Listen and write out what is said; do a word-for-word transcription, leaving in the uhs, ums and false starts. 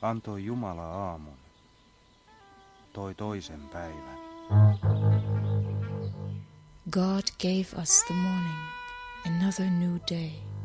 Antoi Jumala aamun, toi toisen päivän. God gave us the morning, another new day.